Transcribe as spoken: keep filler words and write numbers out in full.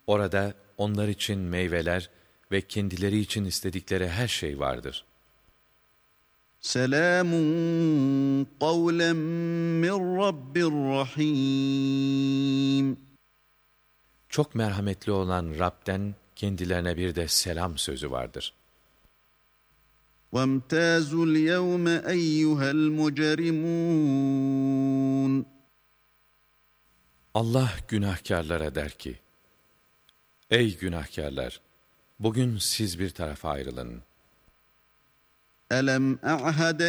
Orada onlar için meyveler ve kendileri için istedikleri her şey vardır. Selamun kavlen min Rabbir Rahim. Çok merhametli olan Rab'den kendilerine bir de selam sözü vardır. وَامْتَازُوا الْيَوْمَ أَيُّهَا الْمُجْرِمُونَ. Allah günahkarlara der ki, ey günahkarlar! Bugün siz bir tarafa ayrılın. أَلَمْ أَعْهَدَ